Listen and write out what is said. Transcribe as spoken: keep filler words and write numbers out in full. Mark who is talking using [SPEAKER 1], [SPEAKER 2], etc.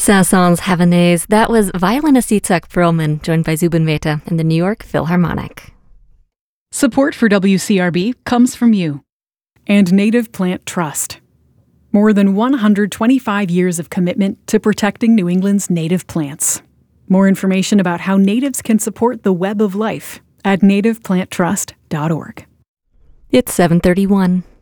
[SPEAKER 1] Saint-Saëns Havanaise. That was violinist Itzhak Perlman, joined by Zubin Mehta and the New York Philharmonic.
[SPEAKER 2] Support for W C R B comes from you and Native Plant Trust. More than one hundred twenty-five years of commitment to protecting New England's native plants. More information about how natives can support the web of life at native plant trust dot org.
[SPEAKER 1] It's seven thirty-one.